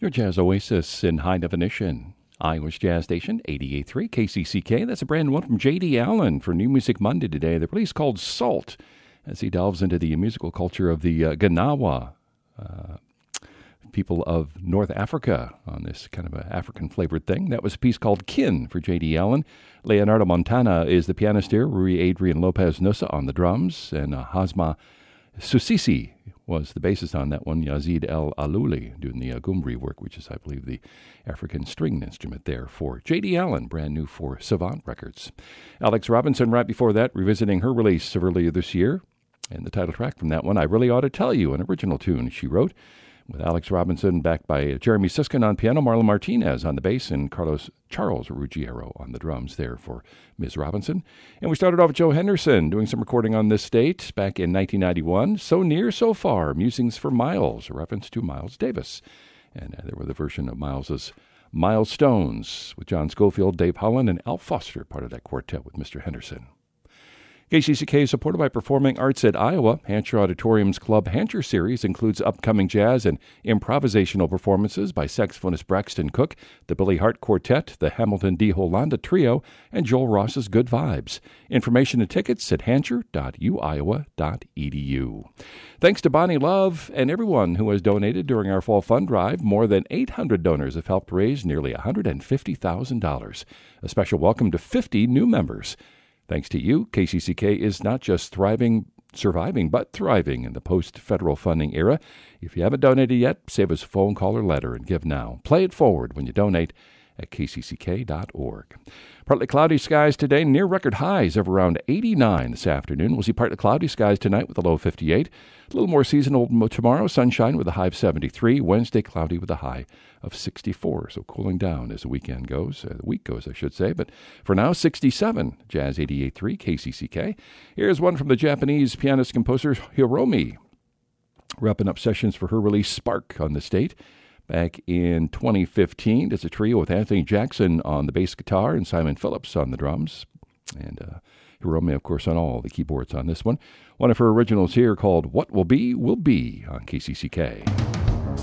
Your Jazz Oasis in high definition. Iowa's Jazz Station, 88.3 KCCK. That's a brand new one from J.D. Allen for New Music Monday today. The release called Salt, as he delves into the musical culture of the Ganawa people of North Africa on this kind of an African-flavored thing. That was a piece called Kin for J.D. Allen. Leonardo Montana is the pianist here. Rui Adrian Lopez Nussa on the drums. And Hazma Susisi was the bassist on that one. Yazid El Alouli doing the Gumri work, which is, I believe, the African stringed instrument there for J.D. Allen, brand new for Savant Records. Alex Robinson, right before that, revisiting her release of earlier this year. And the title track from that one, I Really Ought to Tell You, an original tune she wrote, with Alex Robinson backed by Jeremy Siskin on piano, Marlon Martinez on the bass, and Charles Ruggiero on the drums there for Ms. Robinson. And we started off with Joe Henderson doing some recording on this date back in 1991. So Near, So Far, Musings for Miles, a reference to Miles Davis. And there were the version of Miles's Milestones with John Schofield, Dave Holland, and Al Foster, part of that quartet with Mr. Henderson. KCCK is supported by Performing Arts at Iowa. Hancher Auditorium's Club Hancher series includes upcoming jazz and improvisational performances by saxophonist Braxton Cook, the Billy Hart Quartet, the Hamilton D. Holanda Trio, and Joel Ross's Good Vibes. Information and tickets at hancher.uiowa.edu. Thanks to Bonnie Love and everyone who has donated during our fall fund drive. More than 800 donors have helped raise nearly $150,000. A special welcome to 50 new members. Thanks to you, KCCK is not just surviving, but thriving in the post-federal funding era. If you haven't donated yet, save us a phone call or letter and give now. Play it forward when you donate at kcck.org. Partly cloudy skies today, near record highs of around 89 this afternoon. We'll see partly cloudy skies tonight with a low of 58. A little more seasonal tomorrow, sunshine with a high of 73. Wednesday, cloudy with a high of 64. So cooling down as the week goes, I should say. But for now, 67. Jazz 88.3 KCCK. Here's one from the Japanese pianist-composer Hiromi, wrapping up sessions for her release Spark on the State. Back in 2015, it's a trio with Anthony Jackson on the bass guitar and Simon Phillips on the drums. And Hiromi, of course, on all the keyboards on this one. One of her originals here called What Will Be, on KCCK.